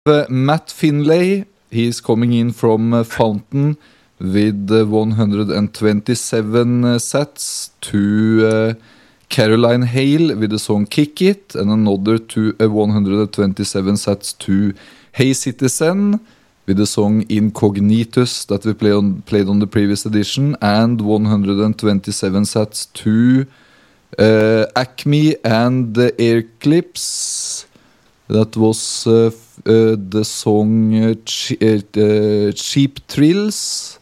Matt Finlay. He's coming in from Fountain with 127 sets to Caroline Hale with the song Kick It, and another to 127 sets to Hey Citizen with the song Incognitus that we played on the previous edition, and 127 sets to Acme and the Air Clips. That was the song Cheap Thrills.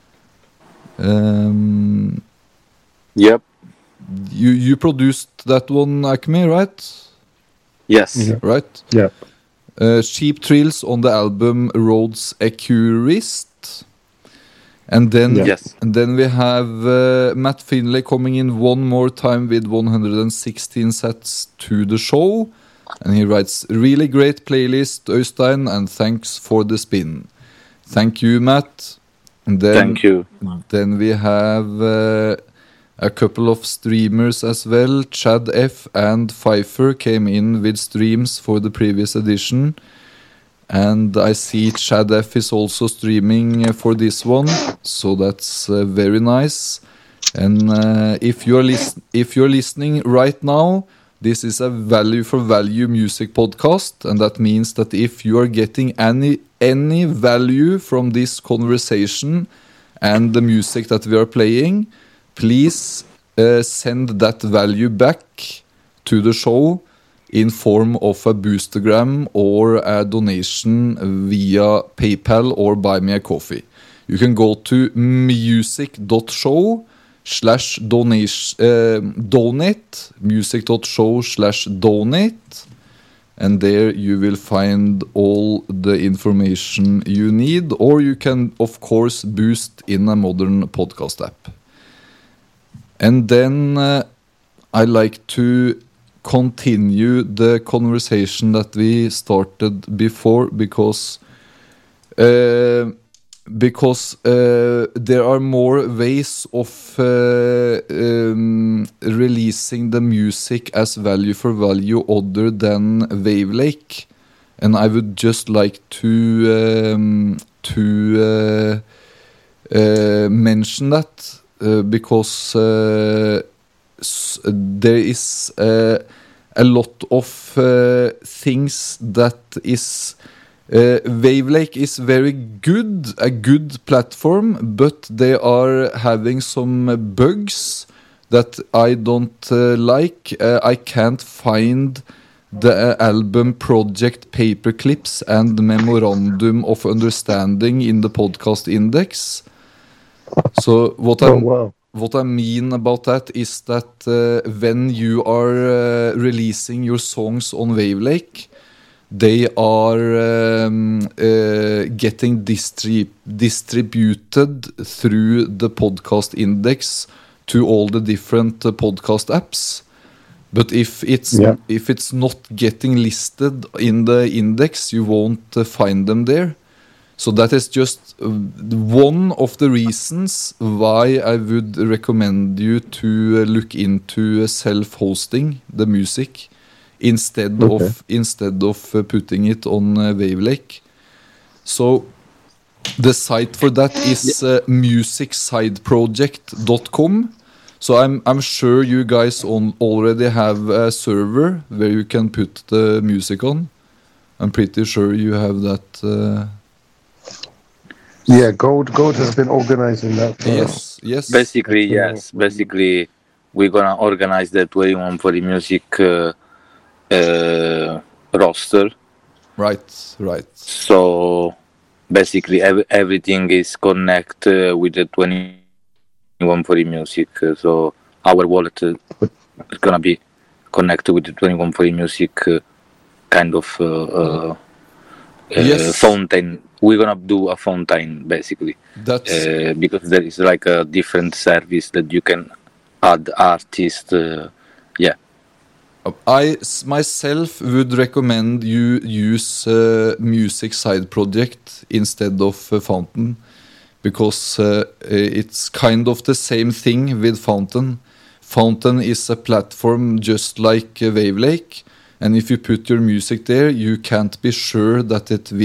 Yep. You produced that one, Acme, right? Yes. Mhm. Right? Yeah. Cheap Thrills on the album Rhodes Accurist. And then, Yes. and then we have Matt Finlay coming in one more time with 116 sets to the show. And he writes, really great playlist, Øystein, and thanks for the spin. Thank you, Matt. And then, Thank you. Then we have a couple of streamers as well. Chad F and Pfeiffer came in with streams for the previous edition. And I see Chad F is also streaming for this one. So that's very nice. And if you're listening right now, this is a value for value music podcast, and that means that if you are getting any value from this conversation and the music that we are playing, please send that value back to the show in form of a boostergram or a donation via PayPal or Buy Me a Coffee. You can go to music.show/donate, music.show/donate, and there you will find all the information you need, or you can of course boost in a modern podcast app. And then I like to continue the conversation that we started before, because there are more ways of releasing the music as value for value other than Wavelake, and I would just like to mention that because there is a lot of things that is Wavelake is very good, a good platform, but they are having some bugs that I don't like. I can't find the album project paperclips and memorandum of understanding in the podcast index. So what I mean about that is that when you are releasing your songs on Wavelake, they are getting distributed through the podcast index to all the different podcast apps. But if it's not getting listed in the index, you won't find them there. So that is just one of the reasons why I would recommend you to look into self-hosting the music instead of putting it on Wavelake. So the site for that is musicsideproject.com. So I'm sure you guys already have a server where you can put the music on. I'm pretty sure you have that. Yeah, Gold has been organizing that. Yes. Basically, yes. Basically, we're gonna organize the 21 for the music roster. Right. So basically, everything is connected with the 21 for the music. So our wallet is gonna be connected with the 21 for the music kind of fountain. We're gonna do a fountain basically. That's because there is like a different service that you can add artists. I myself would recommend you use Music Side Project instead of Fountain, because it's kind of the same thing with Fountain. Fountain is a platform just like Wavelake, And if you put your music there, you can't be sure that it